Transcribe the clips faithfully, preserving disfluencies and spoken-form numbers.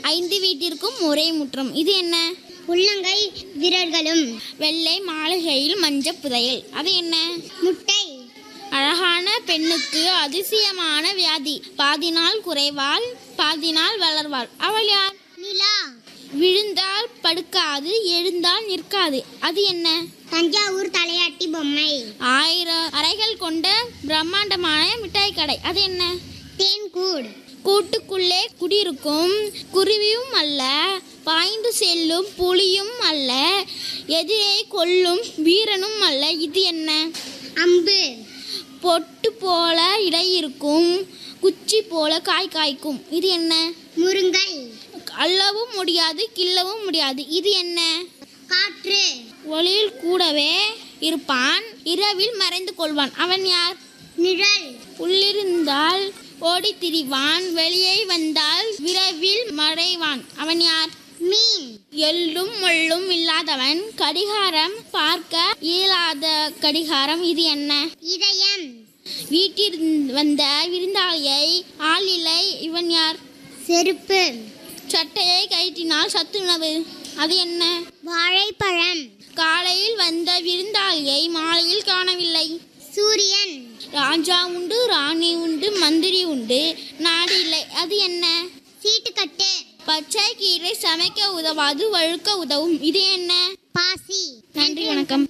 ஐந்து வீட்டிற்கும் ஒரே முற்றம். இது என்ன? உள்ளங்கை விரல்களும். வெள்ளை மாளிகையில் மஞ்சள் புதையல். அது என்ன? முட்டை. அழகான பெண்ணுக்கு அதிசயமான வியாதி. பாதி நாள் குறைவாள், பாதி நாள் வளர்வாள். அவள் யார்? நிலா. விழுந்தால் படுக்காது, எழுந்தால் நிற்காது. அது என்ன? தஞ்சாவூர் தலையாட்டி பொம்மை. ஆயிரம் அறைகள் கொண்ட பிரம்மாண்டமான மிட்டாய் கடை. அது என்ன? தேன்கூடு. கூட்டுக்குள்ளே குடியிருக்கும் குருவியும் அல்ல, பாய்ந்து செல்லும் புலியும் அல்ல, எதிரை கொல்லும் வீரனும் அல்ல. இது என்ன? அம்பு. பொட்டு போல இடை இருக்கும், குச்சி போல காய் காய்க்கும். இது என்ன? முருங்கை. அள்ளவும் முடியாது, கிள்ளவும் முடியாது. இது என்ன? காற்று. ஒளியில் கூடவே இருப்பான், இரவில் மறைந்து கொள்வான். அவன் யார்? நிழல். உள்ளிருந்தால் ஓடி திரிவான், வெளியே வந்தால் விரைவில் மறைவான். அவன் யார்? மீன். எள்ளும் மொள்ளும் இல்லாதவன், கடிகாரம் பார்க்க இயலாத கடிகாரம். இது என்ன? இதயம். வீட்டில் வந்த விருந்தாளியை ஆள் இல்லை. இவன் யார்? செருப்பு. சட்டையை கழட்டினால் சத்துணவு. அது என்ன? வாழைப்பழம். காலையில் வந்த விருந்தாளியை மாலையில் காணவில்லை. சூரியன். ராஜா உண்டு, ராணி உண்டு, மந்திரி உண்டு, நாடு இல்லை. அது என்ன? சீட்டுக்கட்டு. பச்சை கீரை சமைக்க உதவாது, வழுக்க உதவும். இது என்ன? பாசி. நன்றி, வணக்கம்.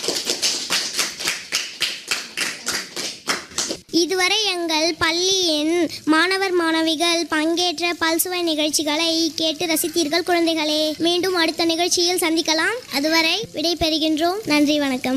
இதுவரை எங்கள் பள்ளியின் மாணவர் மாணவிகள் பங்கேற்ற பல்சுவை நிகழ்ச்சிகளை கேட்டு ரசித்தீர்கள் குழந்தைகளே. மீண்டும் அடுத்த நிகழ்ச்சியில் சந்திக்கலாம். அதுவரை விடை பெறுகின்றோம். நன்றி, வணக்கம்.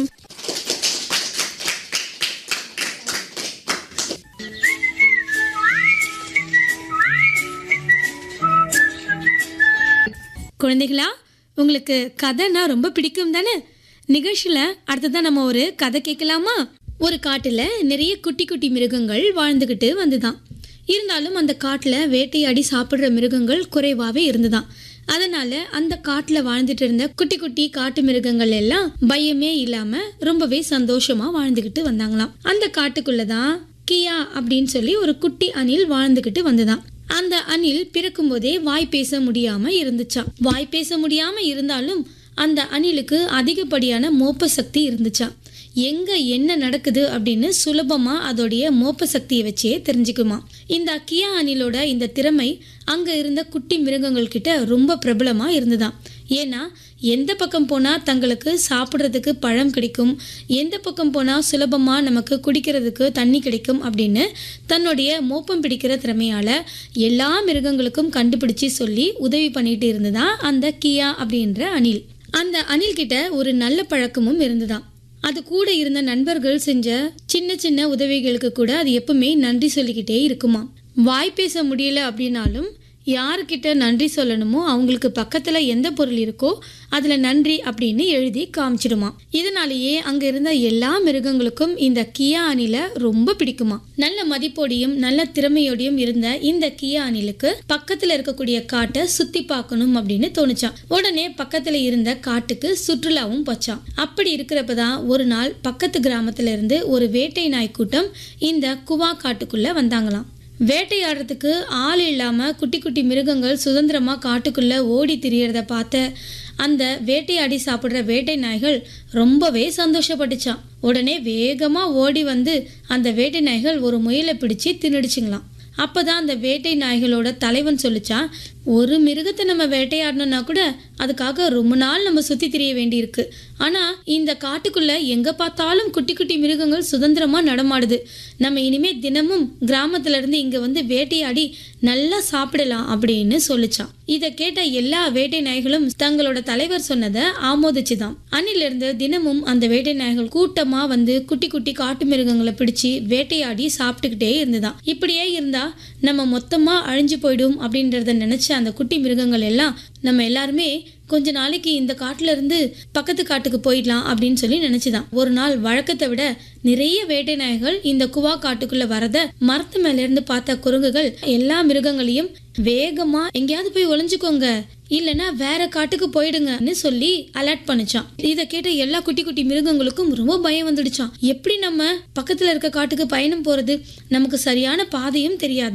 குழந்தைகளா, உங்களுக்கு கதைனா ரொம்ப பிடிக்கும் தானே? நிகழ்ச்சியில் அடுத்ததான் நம்ம ஒரு கதை கேட்கலாமா? ஒரு காட்டில் நிறைய குட்டி குட்டி மிருகங்கள் வாழ்ந்துக்கிட்டு வந்துதான். இருந்தாலும் அந்த காட்டில் வேட்டையாடி சாப்பிட்ற மிருகங்கள் குறைவாகவே இருந்துதான். அதனால அந்த காட்டில் வாழ்ந்துட்டு இருந்த குட்டி குட்டி காட்டு மிருகங்கள் எல்லாம் பயமே இல்லாமல் ரொம்பவே சந்தோஷமாக வாழ்ந்துக்கிட்டு வந்தாங்களாம். அந்த காட்டுக்குள்ளதான் கியா அப்படின்னு சொல்லி ஒரு குட்டி அணில் வாழ்ந்துக்கிட்டு வந்துதான். அந்த அணில் பிறக்கும் போதே வாய் பேச முடியாம இருந்துச்சாம். வாய் பேச முடியாம இருந்தாலும் அந்த அணிலுக்கு அதிகப்படியான மோப்ப சக்தி இருந்துச்சாம். எங்க என்ன நடக்குது அப்படின்னு சுலபமா அதோடைய மோப்ப சக்தியை வச்சே தெரிஞ்சுக்குமா. இந்த கியா அணிலோட இந்த திறமை அங்க இருந்த குட்டி மிருகங்கள் கிட்ட ரொம்ப பிரபலமா இருந்துதான். ஏன்னா எந்த பக்கம் போனால் தங்களுக்கு சாப்பிட்றதுக்கு பழம் கிடைக்கும், எந்த பக்கம் போனால் சுலபமாக நமக்கு குடிக்கிறதுக்கு தண்ணி கிடைக்கும் அப்படின்னு தன்னுடைய மோப்பம் பிடிக்கிற திறமையால் எல்லா மிருகங்களுக்கும் கண்டுபிடிச்சி சொல்லி உதவி பண்ணிட்டு இருந்துதான் அந்த கியா அப்படின்ற அணில். அந்த அணில்கிட்ட ஒரு நல்ல பழக்கமும் இருந்துதான். அது கூட இருந்த நண்பர்கள் செஞ்ச சின்ன சின்ன உதவிகளுக்கு கூட அது எப்பவுமே நன்றி சொல்லிக்கிட்டே இருக்குமா. வாய் பேச முடியல அப்படின்னாலும் யாருக்கிட்ட நன்றி சொல்லணுமோ அவங்களுக்கு பக்கத்துல எந்த பொருள் இருக்கோ அதுல நன்றி அப்படின்னு எழுதி காமிச்சிடுமா. இதனாலேயே அங்க இருந்த எல்லா மிருகங்களுக்கும் இந்த கியா அணில ரொம்ப பிடிக்குமா. நல்ல மதிப்போடையும் நல்ல திறமையோடையும் இருந்த இந்த கியா அணிலுக்கு பக்கத்துல இருக்கக்கூடிய காட்டை சுத்தி பார்க்கணும் அப்படின்னு தோணுச்சான். உடனே பக்கத்துல இருந்த காட்டுக்கு சுற்றுலாவும் போச்சான். அப்படி இருக்கிறப்பதான் ஒரு நாள் பக்கத்து கிராமத்துல இருந்து ஒரு வேட்டை நாய் கூட்டம் இந்த குவா காட்டுக்குள்ள வந்தாங்களாம். வேட்டையாடுறதுக்கு ஆள் இல்லாமல் குட்டி குட்டி மிருகங்கள் சுதந்திரமாக காட்டுக்குள்ளே ஓடி திரியறத பார்த்த அந்த வேட்டையாடி சாப்பிட்ற வேட்டை நாய்கள் ரொம்பவே சந்தோஷப்பட்டுச்சான். உடனே வேகமாக ஓடி வந்து அந்த வேட்டை நாய்கள் ஒரு முயலை பிடிச்சி தின்னுடுச்சுங்களாம். அப்போதான் அந்த வேட்டை நாய்களோட தலைவன் சொல்லிச்சான், ஒரு மிருகத்தை நம்ம வேட்டையாடணும்னா கூட அதுக்காக ரொம்ப நாள் நம்ம சுற்றி திரிய வேண்டியிருக்கு. ஆனால் இந்த காட்டுக்குள்ளே எங்கே பார்த்தாலும் குட்டி குட்டி மிருகங்கள் சுதந்திரமாக நடமாடுது. நம்ம இனிமேல் தினமும் கிராமத்துலேருந்து இங்கே வந்து வேட்டையாடி நல்லா சாப்பிடலாம் அப்படின்னு சொல்லிச்சான். இதை கேட்ட எல்லா வேட்டை நாய்களும் தங்களோட தலைவர் சொன்னதை ஆமோதிச்சுதான். அன்னிலிருந்து தினமும் அந்த வேட்டை நாய்கள் கூட்டமாக வந்து குட்டி குட்டி காட்டு மிருகங்களை பிடிச்சி வேட்டையாடி சாப்பிட்டுக்கிட்டே இருந்துதான். இப்படியே இருந்தா நம்ம மொத்தமாக அழிஞ்சு போயிடும் அப்படின்றத நினைச்ச அந்த குட்டி மிருகங்கள் எல்லாம் நம்ம எல்லாருமே கொஞ்ச நாளைக்கு இந்த காட்டுல இருந்து பக்கத்து காட்டுக்கு போயிடலாம் அப்படின்னு சொல்லி நினைச்சுதான். ஒரு நாள் வழக்கத்தை விட நிறைய வேட்டை நாய்கள் இந்த குவா காட்டுக்குள்ள வரத மரத்து மேல இருந்து பார்த்த குரங்குகள் எல்லா மிருகங்களையும் வேகமா எங்கேயாவது போய் ஒளிஞ்சுக்கோங்க, இல்லைன்னா வேற காட்டுக்கு போயிடுங்கன்னு சொல்லி அலர்ட் பண்ணிச்சான். இதை கேட்ட எல்லா குட்டி குட்டி மிருகங்களுக்கும் ரொம்ப பயம் வந்துடுச்சான். எப்படி நம்ம பக்கத்துல இருக்க காட்டுக்கு பயணம் போறது, நமக்கு சரியான பாதையும் தெரியாது.